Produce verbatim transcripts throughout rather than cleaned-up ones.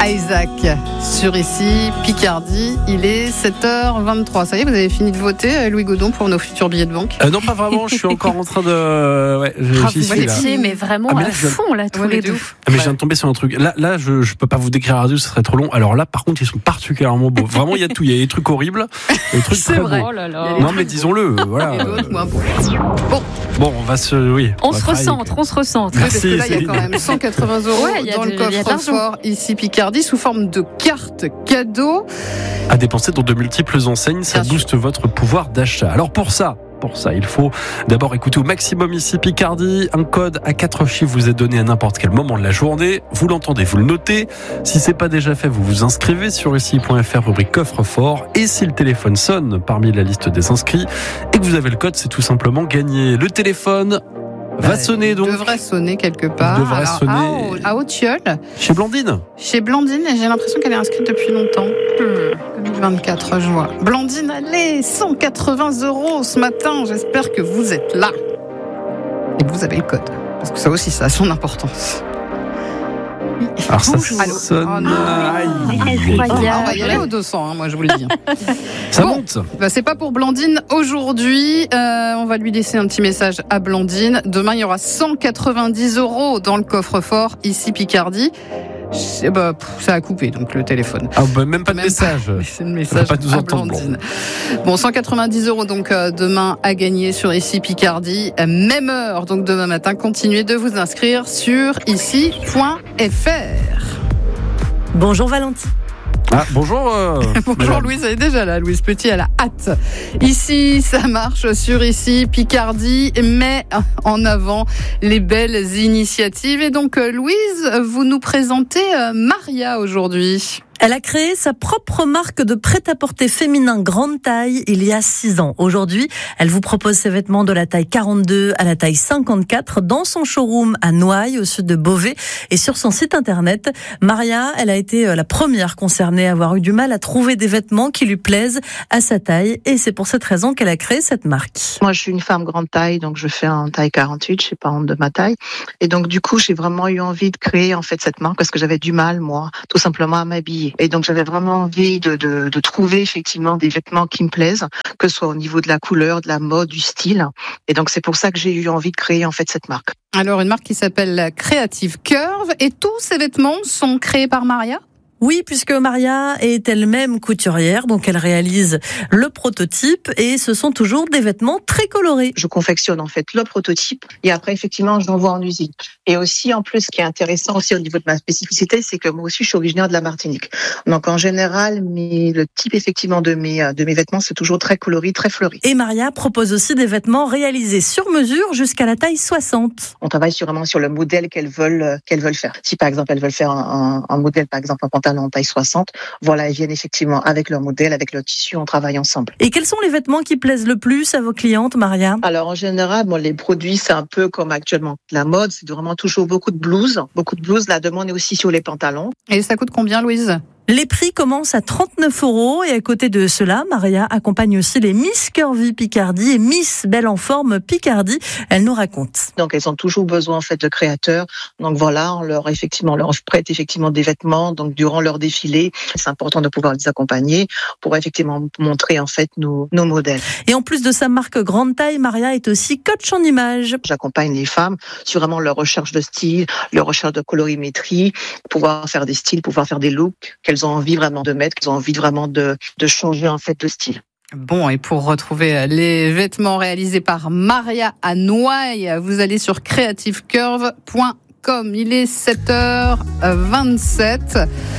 Isaac sur ici, Picardie. Il est sept heures vingt-trois. Ça y est, vous avez fini de voter, Louis Godon, pour nos futurs billets de banque? euh, Non, pas vraiment. Je suis encore en train de. Ouais, je, ah, j'y vous suis là. étiez, mais vraiment ah, mais là, à fond là, tous ouais, les deux. Ah, mais je viens de tomber sur un truc. Là, là, je, je peux pas vous décrire à radio, ce serait trop long. Alors là, par contre, ils sont particulièrement beaux. Vraiment, il y a tout. Il y a des trucs horribles, des trucs C'est très vrai. beaux. Oh là là. Non, mais disons-le. Voilà. Et d'autres moins beaux. Bon, Bon, on va se. Oui. On va se travailler. recentre, on se recentre. parce que là, il y a Céline. quand même cent quatre-vingts euros Ouais, il y a dans de- le il y a de l'argent. coffre-fort ici, Picardie, sous forme de carte cadeau. À dépenser dans de multiples enseignes, ça Bien booste votre pouvoir d'achat. Alors pour ça, pour ça, il faut d'abord écouter au maximum ici Picardie. Un code à quatre chiffres vous est donné à n'importe quel moment de la journée. Vous l'entendez, vous le notez. Si c'est pas déjà fait, vous vous inscrivez sur ici point f r rubrique coffre-fort. Et si le téléphone sonne parmi la liste des inscrits et que vous avez le code, c'est tout simplement gagné. Le téléphone va Bah, sonner donc. Il devrait sonner quelque part. devrait Alors, sonner. À, Au- à Haute-Tilleul, Chez Blandine. chez Blandine, et j'ai l'impression qu'elle est inscrite depuis longtemps. Hmm. deux mille vingt-quatre, je vois. Blandine, allez, cent quatre-vingts euros ce matin. J'espère que vous êtes là. Et que vous avez le code. Parce que ça aussi, ça a son importance. Alors ça Bonjour. Allô. sonne. Oh non. Aïe. Ah, on va y aller au deux cents, hein, moi je vous le dis. Ça Bon. monte. Bah, c'est pas pour Blandine aujourd'hui. Euh, on va lui laisser un petit message à Blandine. Demain, il y aura cent quatre-vingt-dix euros dans le coffre-fort ici Picardie. Je- Bah, pff, ça a coupé donc le téléphone. Ah, bah, même pas de Même message. C'est le message pas nous à entendre, Blandine. Bon, cent quatre-vingt-dix euros donc euh, demain à gagner sur ici Picardie. Euh, Même heure donc demain matin. Continuez de vous inscrire sur ici point f r. Bonjour Valentine. Ah, bonjour. euh, Bonjour madame. Louise, elle est déjà là. Louise Petit, elle a hâte. Ici, ça marche sur ici, Picardie, met en avant les belles initiatives. Et donc, euh, Louise, vous nous présentez euh, Maria aujourd'hui. Elle a créé sa propre marque de prêt-à-porter féminin grande taille il y a six ans. Aujourd'hui, elle vous propose ses vêtements de la taille quarante-deux à la taille cinquante-quatre dans son showroom à Noailles, au sud de Beauvais, et sur son site internet. Maria, elle a été la première concernée à avoir eu du mal à trouver des vêtements qui lui plaisent à sa taille, et c'est pour cette raison qu'elle a créé cette marque. Moi, je suis une femme grande taille, donc je fais en taille quarante-huit, je suis pas honte de ma taille. Et donc, du coup, j'ai vraiment eu envie de créer, en fait, cette marque parce que j'avais du mal, moi, tout simplement à m'habiller. Et donc, j'avais vraiment envie de, de, de trouver, effectivement, des vêtements qui me plaisent, que ce soit au niveau de la couleur, de la mode, du style. Et donc, c'est pour ça que j'ai eu envie de créer, en fait, cette marque. Alors, une marque qui s'appelle Creative Curve. Et tous ces vêtements sont créés par Maria ? Oui, puisque Maria est elle-même couturière, donc elle réalise le prototype et ce sont toujours des vêtements très colorés. Je confectionne en fait le prototype et après effectivement je l'envoie en usine. Et aussi en plus ce qui est intéressant aussi au niveau de ma spécificité, c'est que moi aussi je suis originaire de la Martinique. Donc en général, mes, le type effectivement de mes de mes vêtements c'est toujours très coloré, très fleuri. Et Maria propose aussi des vêtements réalisés sur mesure jusqu'à la taille soixante. On travaille sur, vraiment sur le modèle qu'elles veulent qu'elles veulent faire. Si par exemple elles veulent faire un, un, un modèle par exemple un pantalon en taille soixante, voilà, elles viennent effectivement avec leur modèle, avec leur tissu, on travaille ensemble. Et quels sont les vêtements qui plaisent le plus à vos clientes, Maria ? Alors en général, bon, les produits, c'est un peu comme actuellement la mode, c'est vraiment toujours beaucoup de blouses. Beaucoup de blouses, la demande est aussi sur les pantalons. Et ça coûte combien, Louise ? Les prix commencent à trente-neuf euros et à côté de cela, Maria accompagne aussi les Miss Curvy Picardie et Miss Belle en Forme Picardie. Elle nous raconte. Donc elles ont toujours besoin en fait de créateurs. Donc voilà, on leur effectivement on leur prête effectivement des vêtements. Donc durant leur défilé, c'est important de pouvoir les accompagner pour effectivement montrer en fait nos nos modèles. Et en plus de sa marque grande taille, Maria est aussi coach en images. J'accompagne les femmes sur vraiment leur recherche de style, leur recherche de colorimétrie, pouvoir faire des styles, pouvoir faire des looks qu'elles ont envie vraiment de mettre, qu'elles ont envie vraiment de, de changer en fait de style. Bon, et pour retrouver les vêtements réalisés par Maria à Noailles, vous allez sur creative curve point com. Il est sept heures vingt-sept.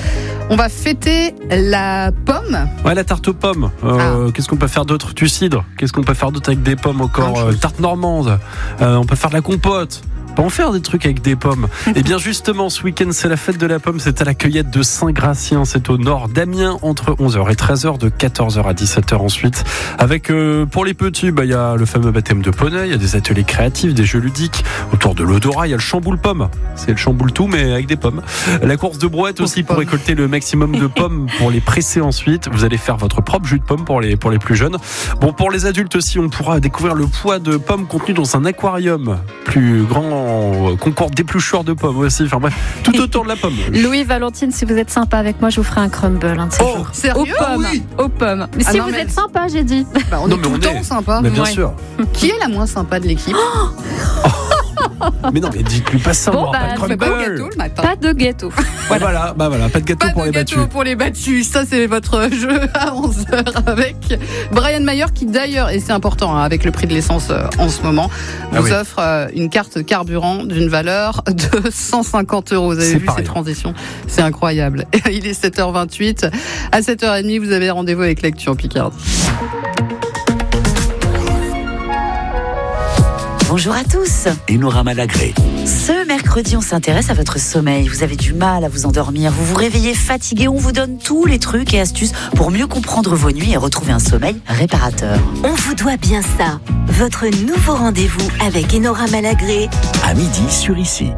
On va fêter la pomme. Ouais, la tarte aux pommes. Euh, Ah. Qu'est-ce qu'on peut faire d'autre? Du cidre. Qu'est-ce qu'on peut faire d'autre avec des pommes encore? Plein de euh, choses. Tarte normande. Euh, on peut faire de la compote. On peut en faire des trucs avec des pommes. Et bien justement, ce week-end, c'est la fête de la pomme. C'est à la cueillette de Saint-Gratien. C'est au nord d'Amiens, entre onze heures et treize heures, de quatorze heures à dix-sept heures ensuite. Avec, euh, pour les petits, bah, il y a le fameux baptême de poney. Il y a des ateliers créatifs, des jeux ludiques. Autour de l'odorat, il y a le chamboule pomme. C'est le chamboule tout, mais avec des pommes. La course de brouette aussi pour récolter le maximum de pommes pour les presser ensuite. Vous allez faire votre propre jus de pomme pour les, pour les plus jeunes. Bon, pour les adultes aussi, on pourra découvrir le poids de pommes contenu dans un aquarium plus grand en concours d'éplucheur de pommes aussi. Enfin bref, tout autour de la pomme. Louis, Valentine, si vous êtes sympa avec moi, je vous ferai un crumble un de ces Oh, jours. sérieux? Aux pommes. Ah oui. Aux pommes. Mais Ah si non, vous mais- êtes sympa, j'ai dit. Bah, on Non, est mais tout on le temps est- sympa. Mais bien Ouais. sûr. Qui est la moins sympa de l'équipe? Mais non, mais dites-lui pas ça. Bon, moi, bah, pas de On fait pas crumble. de gâteau le matin. Pas de gâteau. Voilà. voilà, bah voilà, pas de gâteau Pas pour de les gâteau battus. pour les battus. Ça, c'est votre jeu à onze heures avec Brian Mayer qui d'ailleurs, et c'est important hein, avec le prix de l'essence euh, en ce moment, vous Ah oui. offre euh, une carte carburant d'une valeur de cent cinquante euros. Vous avez C'est vu pas ces rien. transitions? C'est incroyable. Il est sept heures vingt-huit. À sept heures trente, vous avez rendez-vous avec l'actu en Picardie. Bonjour à tous. Enora Malagré. Ce mercredi, on s'intéresse à votre sommeil. Vous avez du mal à vous endormir, vous vous réveillez fatigué. On vous donne tous les trucs et astuces pour mieux comprendre vos nuits et retrouver un sommeil réparateur. On vous doit bien ça. Votre nouveau rendez-vous avec Enora Malagré. À midi sur Ici.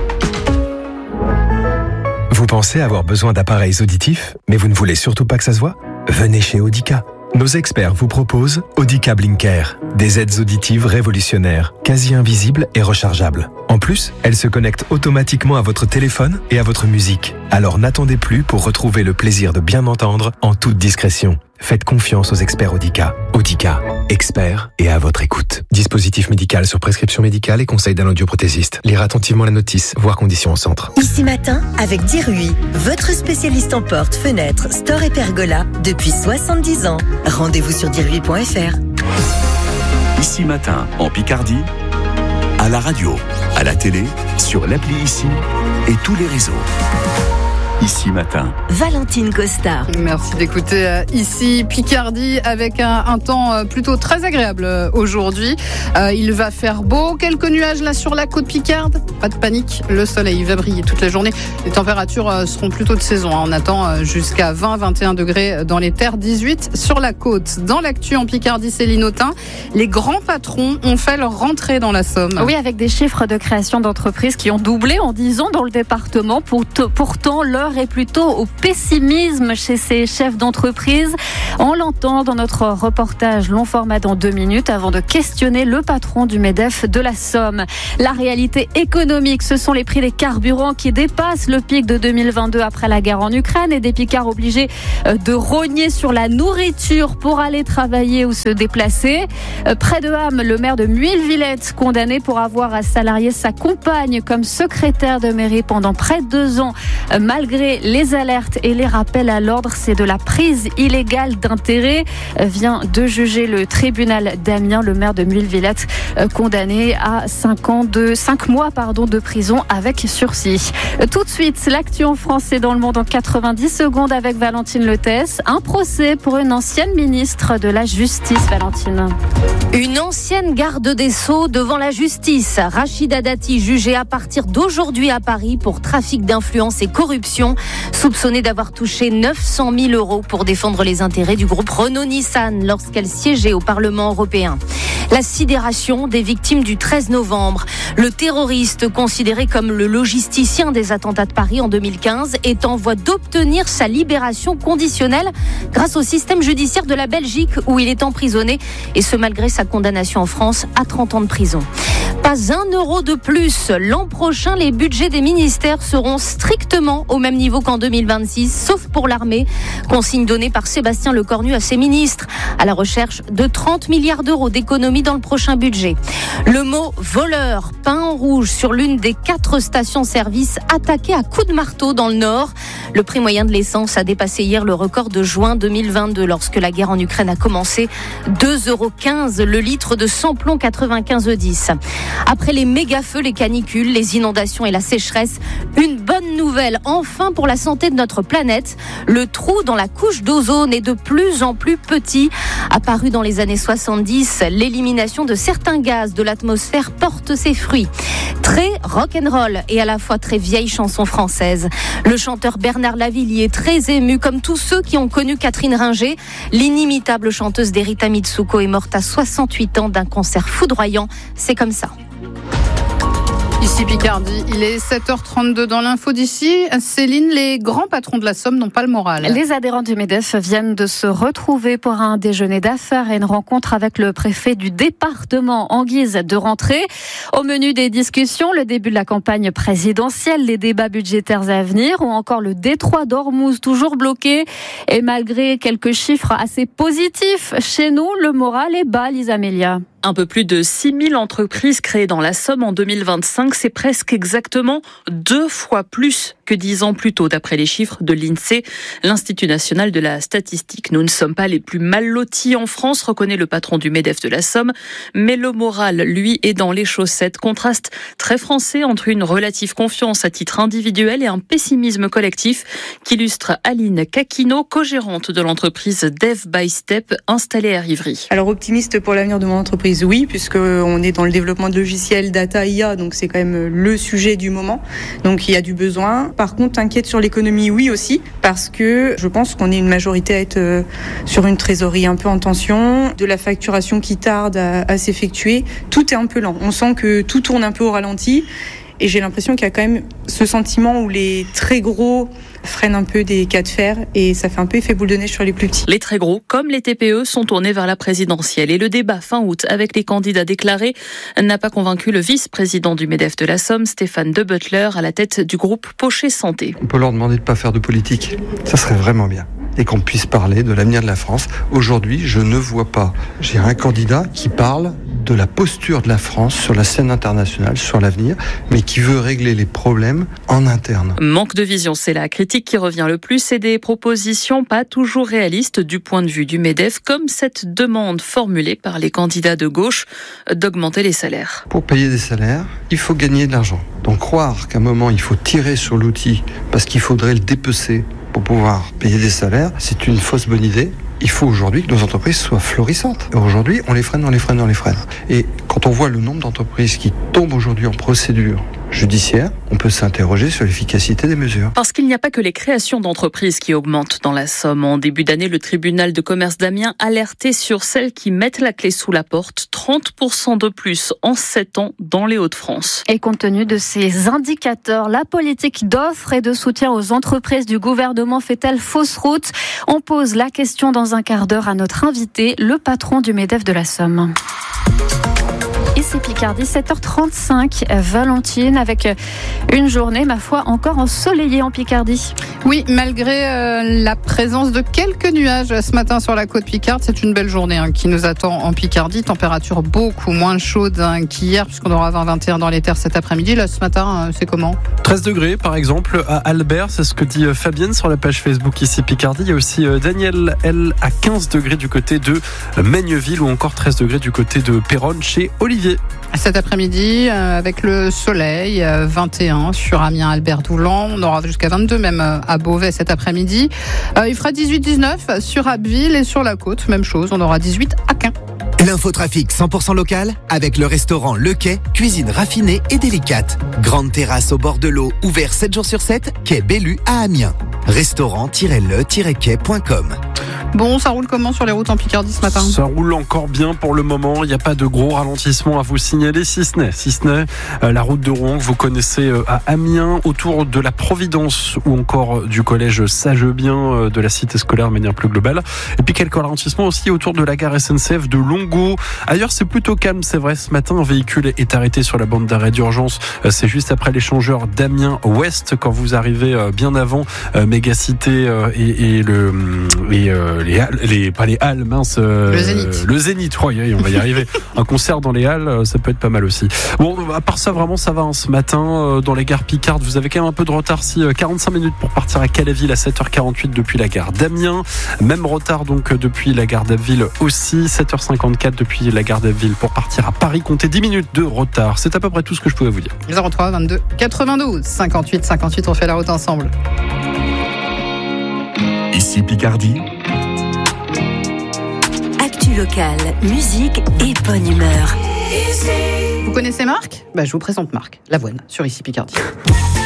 Vous pensez avoir besoin d'appareils auditifs, mais vous ne voulez surtout pas que ça se voit? Venez chez Audica. Nos experts vous proposent Audica Blinker, des aides auditives révolutionnaires, quasi invisibles et rechargeables. En plus, elles se connectent automatiquement à votre téléphone et à votre musique. Alors n'attendez plus pour retrouver le plaisir de bien entendre en toute discrétion. Faites confiance aux experts Audica. Audica, experts et à votre écoute. Dispositif médical sur prescription médicale et conseil d'un audioprothésiste. Lire attentivement la notice, voir conditions au centre. Ici Matin avec Dirui, votre spécialiste en portes, fenêtres, store et pergola depuis soixante-dix ans. Rendez-vous sur dirui point f r. Ici Matin, en Picardie, à la radio, à la télé, sur l'appli Ici et tous les réseaux. Ici Matin. Valentine Costa. Merci d'écouter euh, ici Picardie avec un, un temps euh, plutôt très agréable euh, aujourd'hui. Euh, il va faire beau, quelques nuages là sur la côte picarde. Pas de panique, le soleil va briller toute la journée. Les températures euh, seront plutôt de saison. Hein. On attend euh, jusqu'à vingt à vingt et un degrés dans les terres, dix-huit sur la côte. Dans l'actu en Picardie, Céline Autain, les grands patrons ont fait leur rentrée dans la Somme. Oui, avec des chiffres de création d'entreprises qui ont doublé en dix ans dans le département. Pourtant, l'heure est plutôt au pessimisme chez ces chefs d'entreprise. On l'entend dans notre reportage long format dans deux minutes avant de questionner le patron du MEDEF de la Somme. La réalité économique, ce sont les prix des carburants qui dépassent le pic de deux mille vingt-deux après la guerre en Ukraine et des Picards obligés de rogner sur la nourriture pour aller travailler ou se déplacer. Près de Ham, le maire de Muille-Villette condamné pour avoir à salarier sa compagne comme secrétaire de mairie pendant près de deux ans malgré les Les alertes et les rappels à l'ordre, c'est de la prise illégale d'intérêt, vient de juger le tribunal d'Amiens, le maire de Muille-Villette, condamné à cinq ans de, cinq mois pardon, de prison avec sursis. Tout de suite, l'actu en France et dans le monde en quatre-vingt-dix secondes avec Valentine Letès. Un procès pour une ancienne ministre de la Justice, Valentine. Une ancienne garde des Sceaux devant la justice. Rachida Dati, jugée à partir d'aujourd'hui à Paris pour trafic d'influence et corruption, soupçonnée d'avoir touché neuf cent mille euros pour défendre les intérêts du groupe Renault-Nissan lorsqu'elle siégeait au Parlement européen. La sidération des victimes du treize novembre. Le terroriste, considéré comme le logisticien des attentats de Paris en deux mille quinze, est en voie d'obtenir sa libération conditionnelle grâce au système judiciaire de la Belgique où il est emprisonné, et ce malgré sa condamnation en France à trente ans de prison. Pas un euro de plus. L'an prochain, les budgets des ministères seront strictement au même niveau qu'en deux mille vingt-six, sauf pour l'armée. Consigne donnée par Sébastien Lecornu à ses ministres, à la recherche de trente milliards d'euros d'économies dans le prochain budget. Le mot voleur peint en rouge sur l'une des quatre stations-service attaquées à coups de marteau dans le Nord. Le prix moyen de l'essence a dépassé hier le record de juin deux mille vingt-deux lorsque la guerre en Ukraine a commencé. deux euros quinze le litre de samplon quatre-vingt-quinze E dix. Après les méga-feux, les canicules, les inondations et la sécheresse, une bonne nouvelle enfin pour la santé de notre planète. Le trou dans la couche d'ozone est de plus en plus petit. Apparu dans les années soixante-dix, l'élimination de certains gaz de l'atmosphère porte ses fruits. Très rock'n'roll et à la fois très vieille chanson française. Le chanteur Bernard Lavillier, très ému comme tous ceux qui ont connu Catherine Ringer. L'inimitable chanteuse d'Erita Mitsuko est morte à soixante-huit ans d'un cancer foudroyant. C'est comme ça. Ici Picardie, il est sept heures trente-deux dans l'info d'ici. Céline, les grands patrons de la Somme n'ont pas le moral. Les adhérents du MEDEF viennent de se retrouver pour un déjeuner d'affaires et une rencontre avec le préfet du département en guise de rentrée. Au menu des discussions, le début de la campagne présidentielle, les débats budgétaires à venir ou encore le détroit d'Ormuz toujours bloqué. Et malgré quelques chiffres assez positifs, chez nous, le moral est bas, Lisa Amélia. Un peu plus de six mille entreprises créées dans la Somme en deux mille vingt-cinq, c'est presque exactement deux fois plus que dix ans plus tôt, d'après les chiffres de l'INSEE, l'Institut national de la statistique. Nous ne sommes pas les plus mal lotis en France, reconnaît le patron du MEDEF de la Somme, mais le moral, lui, est dans les chaussettes. Contraste très français entre une relative confiance à titre individuel et un pessimisme collectif qu'illustre Aline Kakino, co-gérante de l'entreprise Dev by Step installée à Rivry. Alors optimiste pour l'avenir de mon entreprise, oui, puisqu'on est dans le développement de logiciels, data, I A, donc c'est quand même le sujet du moment. Donc il y a du besoin. Par contre, inquiète sur l'économie, oui aussi, parce que je pense qu'on est une majorité à être sur une trésorerie un peu en tension, de la facturation qui tarde à, à s'effectuer. Tout est un peu lent. On sent que tout tourne un peu au ralenti. Et j'ai l'impression qu'il y a quand même ce sentiment où les très gros freinent un peu des cas de fer et ça fait un peu effet boule de neige sur les plus petits. Les très gros, comme les T P E, sont tournés vers la présidentielle. Et le débat fin août avec les candidats déclarés n'a pas convaincu le vice-président du MEDEF de la Somme, Stéphane De Butler, à la tête du groupe Pochet Santé. On peut leur demander de ne pas faire de politique. Ça serait vraiment bien. Et qu'on puisse parler de l'avenir de la France. Aujourd'hui, je ne vois pas. J'ai un candidat qui parle de la posture de la France sur la scène internationale, sur l'avenir, mais qui veut régler les problèmes en interne. Manque de vision, c'est la critique qui revient le plus et des propositions pas toujours réalistes du point de vue du MEDEF, comme cette demande formulée par les candidats de gauche d'augmenter les salaires. Pour payer des salaires, il faut gagner de l'argent. Donc croire qu'à un moment, il faut tirer sur l'outil parce qu'il faudrait le dépecer pour pouvoir payer des salaires, c'est une fausse bonne idée. Il faut aujourd'hui que nos entreprises soient florissantes. Et aujourd'hui, on les freine, on les freine, on les freine. Et quand on voit le nombre d'entreprises qui tombent aujourd'hui en procédure judiciaire, on peut s'interroger sur l'efficacité des mesures. Parce qu'il n'y a pas que les créations d'entreprises qui augmentent dans la Somme. En début d'année, le tribunal de commerce d'Amiens alertait sur celles qui mettent la clé sous la porte, trente pour cent de plus en sept ans dans les Hauts-de-France. Et compte tenu de ces indicateurs, la politique d'offres et de soutien aux entreprises du gouvernement fait-elle fausse route ? On pose la question dans un quart d'heure à notre invité, le patron du MEDEF de la Somme. Ici Picardie, sept heures trente-cinq, Valentine, avec une journée, ma foi, encore ensoleillée en Picardie. Oui, malgré euh, la présence de quelques nuages ce matin sur la côte picarde, c'est une belle journée hein, qui nous attend en Picardie. Température beaucoup moins chaude hein, qu'hier, puisqu'on aura vingt vingt et un dans les terres cet après-midi. Là, ce matin, euh, c'est comment ? treize degrés, par exemple, à Albert, c'est ce que dit Fabienne sur la page Facebook ici Picardie. Il y a aussi Daniel L à quinze degrés du côté de Maigneville ou encore treize degrés du côté de Péronne chez Olivier. Cet après-midi, euh, avec le soleil, euh, vingt et un sur Amiens, Albert-Doulan. On aura jusqu'à vingt-deux même euh, à Beauvais cet après-midi. Euh, il fera dix-huit dix-neuf sur Abbeville et sur la côte, même chose. On aura dix-huit à Caen. L'infotrafic cent pour cent local avec le restaurant Le Quai, cuisine raffinée et délicate. Grande terrasse au bord de l'eau, ouvert sept jours sur sept, quai Bellu à Amiens. restaurant tiret le tiret quai point com. Bon, ça roule comment sur les routes en Picardie ce matin ? Ça roule encore bien pour le moment. Il n'y a pas de gros ralentissement à vous signaler, si ce n'est, si ce n'est euh, la route de Rouen que vous connaissez euh, à Amiens, autour de la Providence ou encore euh, du collège Sagebien, euh, de la cité scolaire de manière plus globale. Et puis quelques ralentissements aussi autour de la gare S N C F de Longo. Ailleurs, c'est plutôt calme, c'est vrai. Ce matin, un véhicule est arrêté sur la bande d'arrêt d'urgence. Euh, c'est juste après l'échangeur d'Amiens Ouest, quand vous arrivez euh, bien avant euh, Mégacité euh, et, et le et, euh, les halles, les, pas les halles, mince. Euh, le Zénith. Le Zénith, oh, on va y arriver. Un concert dans les halles, ça peut être pas mal aussi. Bon, à part ça, vraiment, ça va hein, ce matin. Euh, dans les gares Picardes, vous avez quand même un peu de retard. Si euh, quarante-cinq minutes pour partir à Calaville à sept heures quarante-huit depuis la gare d'Amiens. Même retard donc depuis la gare d'Abbeville aussi. sept heures cinquante-quatre depuis la gare d'Abbeville pour partir à Paris. Comptez dix minutes de retard. C'est à peu près tout ce que je pouvais vous dire. zéro trois vingt-deux quatre-vingt-douze cinquante-huit cinquante-huit, on fait la route ensemble. Ici Picardie. Actu locale, musique et bonne humeur. Vous connaissez Marc ? Bah, je vous présente Marc Lavoine sur Ici Picardie.